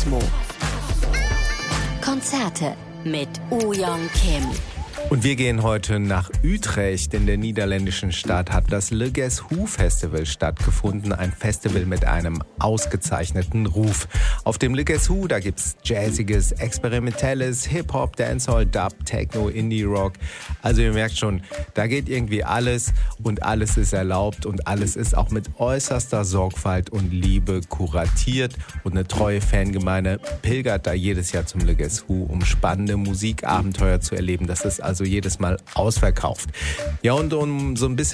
Cosmo. Konzerte mit Oh Young Kim. Und wir gehen heute nach Utrecht. In der niederländischen Stadt hat das Le Guess Who Festival stattgefunden. Ein Festival mit einem ausgezeichneten Ruf. Auf dem Le Guess Who, da gibt's Jazziges, Experimentelles, Hip-Hop, Dancehall, Dub, Techno, Indie-Rock. Also ihr merkt schon, da geht irgendwie alles und alles ist erlaubt und alles ist auch mit äußerster Sorgfalt und Liebe kuratiert. Und eine treue Fangemeinde pilgert da jedes Jahr zum Le Guess Who, um spannende Musikabenteuer zu erleben. Das ist also jedes Mal ausverkauft. Ja, und um so ein bisschen